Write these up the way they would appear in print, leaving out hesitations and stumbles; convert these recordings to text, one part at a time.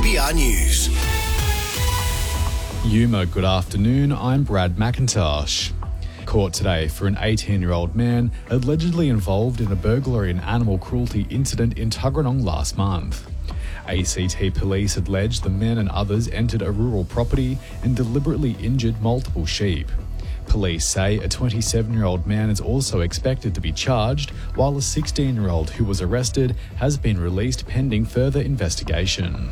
3BR News. Yuma, good afternoon. I'm Brad McIntosh. Caught today for an 18-year-old man allegedly involved in a burglary and animal cruelty incident in Tuggeranong last month. ACT police alleged the men and others entered a rural property and deliberately injured multiple sheep. Police say a 27-year-old man is also expected to be charged, while a 16-year-old who was arrested has been released pending further investigation.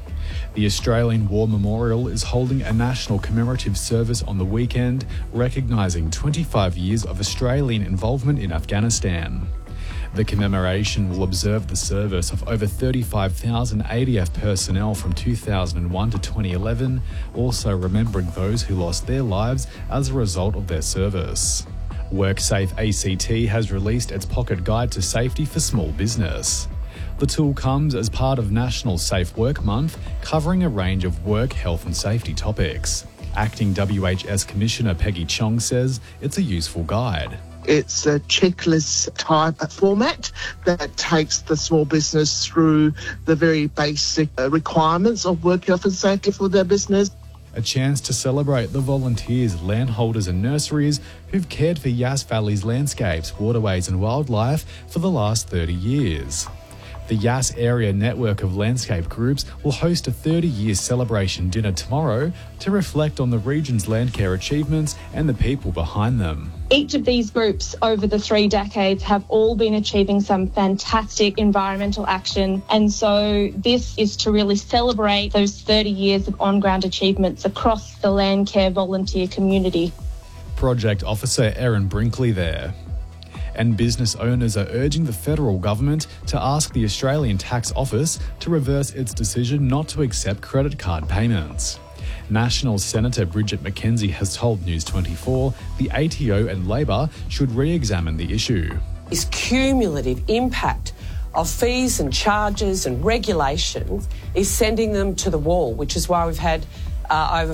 The Australian War Memorial is holding a national commemorative service on the weekend, recognising 25 years of Australian involvement in Afghanistan. The commemoration will observe the service of over 35,000 ADF personnel from 2001 to 2011, also remembering those who lost their lives as a result of their service. WorkSafe ACT has released its pocket guide to safety for small business. The tool comes as part of National Safe Work Month, covering a range of work, health and safety topics. Acting WHS Commissioner Peggy Chong says it's a useful guide. It's a checklist type format that takes the small business through the very basic requirements of work health and safety for their business. A chance to celebrate the volunteers, landholders and nurseries who've cared for Yass Valley's landscapes, waterways and wildlife for the last 30 years. The Yass Area Network of Landscape Groups will host a 30-year celebration dinner tomorrow to reflect on the region's landcare achievements and the people behind them. Each of these groups over the 3 decades have all been achieving some fantastic environmental action, and so this is to really celebrate those 30 years of on-ground achievements across the landcare volunteer community. Project Officer Erin Brinkley there. And business owners are urging the federal government to ask the Australian Tax Office to reverse its decision not to accept credit card payments. National Senator Bridget McKenzie has told News 24 the ATO and Labor should re-examine the issue. This cumulative impact of fees and charges and regulations is sending them to the wall, which is why we've had over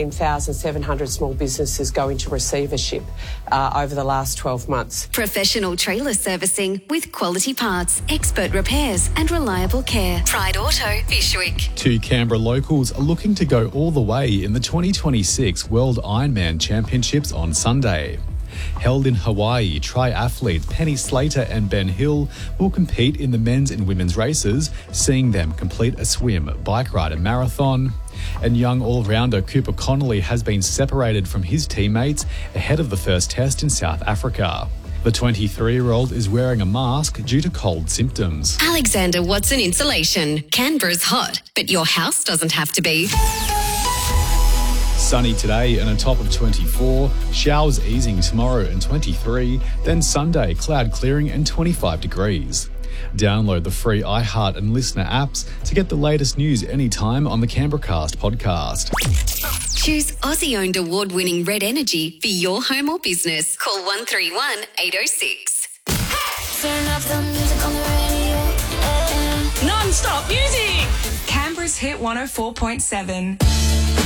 14,700 small businesses go into receivership over the last 12 months. Professional trailer servicing with quality parts, expert repairs and reliable care. Pride Auto, Fyshwick. 2 Canberra locals are looking to go all the way in the 2026 World Ironman Championships on Sunday. Held in Hawaii, triathletes Penny Slater and Ben Hill will compete in the men's and women's races, seeing them complete a swim, bike ride and marathon. And young all-rounder Cooper Connolly has been separated from his teammates ahead of the first test in South Africa. The 23-year-old is wearing a mask due to cold symptoms. Alexander Watson Insulation. Canberra's hot, but your house doesn't have to be. Sunny today and a top of 24, showers easing tomorrow and 23, then Sunday cloud clearing and 25 degrees. Download the free iHeart and Listener apps to get the latest news anytime on the Canberracast podcast. Choose Aussie-owned award-winning Red Energy for your home or business. Call 131 806. Turn up the music on the radio. Non-stop music. Canberra's Hit 104.7.